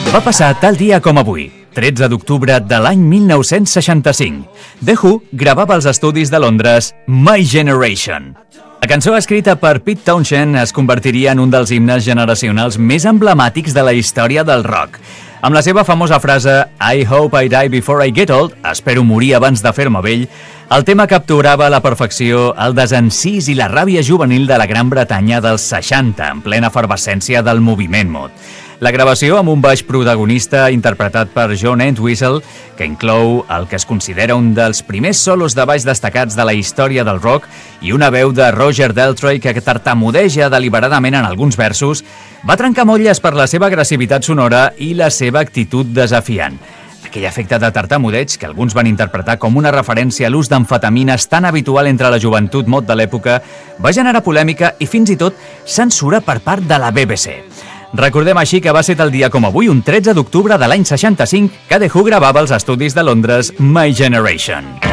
Va passar tal dia com avui, 13 d'octubre de l'any 1965. The Who gravava als estudis de Londres My Generation. La cançó escrita per Pete Townshend es convertiria en un dels himnes generacionals més emblemàtics de la història del rock. Amb la seva famosa frase I hope I die before I get old, espero morir abans de fer-me vell, el tema capturava a la perfecció el desencís i la ràbia juvenil de la Gran Bretanya dels 60, en plena efervescència del moviment mod. La gravació amb un baix protagonista interpretat per John Entwistle, que inclou el que es considera un dels primers solos de baix destacats de la història del rock i una veu de Roger Daltrey que tartamudeja deliberadament en alguns versos, va trencar motlles per la seva agressivitat sonora i la seva actitud desafiant. Aquell efecte de tartamudeig, que alguns van interpretar com una referència a l'ús d'amfetamines tan habitual entre la joventut mod de l'època, va generar polèmica i fins i tot censura per part de la BBC. Recordem així que va ser tal dia com avui, un 13 d'octubre de l'any 65, que The Who gravava als estudis de Londres My Generation.